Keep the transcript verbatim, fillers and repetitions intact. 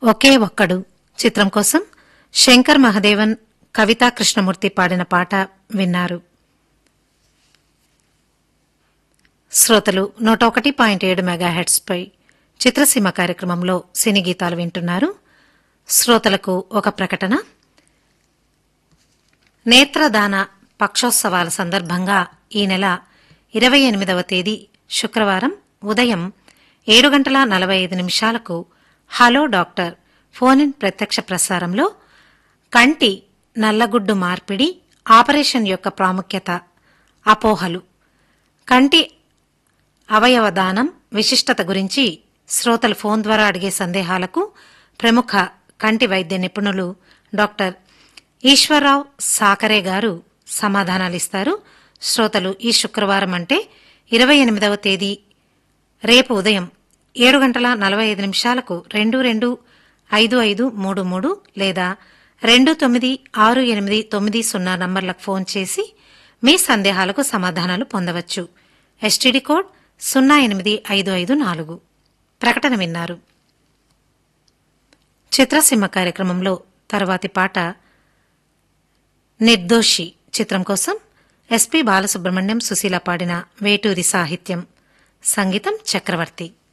ఒకే ఒక్కడు చిత్రం కోసం శంకర్ మహదేవన్, కవితా కృష్ణమూర్తి పాడిన పాట విన్నారు. శ్రోతలు నూట ఒకటి పాయింట్ ఏడు మెగాహెర్ట్స్ పై చిత్రసీమ కార్యక్రమంలో సినీ గీతాలు వింటున్నారు. శ్రోతలకు ఒక ప్రకటన. నేత్రదాన పక్షోత్సవాల సందర్భంగా ఈ నెల ఇరవై ఎనిమిదవ తేదీ శుక్రవారం ఉదయం ఏడు గంటల నలభై ఐదు నిమిషాలకు హలో డాక్టర్ ఫోన్ ఇన్ ప్రత్యక్ష ప్రసారంలో కంటి నల్లగుడ్డు మార్పిడి ఆపరేషన్ యొక్క ప్రాముఖ్యత, అపోహలు, కంటి అవయవ దానం విశిష్టత గురించి శ్రోతలు ఫోన్ ద్వారా అడిగే సందేహాలకు ప్రముఖ కంటి వైద్య నిపుణులు డాక్టర్ ఈశ్వరరావు సాకరే గారు సమాధానాలిస్తారు. శ్రోతలు ఈ శుక్రవారం అంటే ఇరవై ఎనిమిదవ తేదీ రేపు ఉదయం ఏడు గంటల నలభై ఐదు నిమిషాలకు రెండు రెండు ఐదు ఐదు మూడు మూడు లేదా రెండు తొమ్మిది ఆరు ఎనిమిది తొమ్మిది సున్నా నంబర్లకు ఫోన్ చేసి మీ సందేహాలకు సమాధానాలు పొందవచ్చు. ఎస్టీడీ కోడ్ సున్నా ఎనిమిది ఐదు ఐదు నాలుగు. ప్రకటన విన్నారు. చిత్రసీమ కార్యక్రమంలో తర్వాతి పాట నిర్దోషి చిత్రం కోసం ఎస్పీ బాలసుబ్రహ్మణ్యం, సుశీల పాడిన వేటూరి సాహిత్యం, సంగీతం చక్రవర్తి.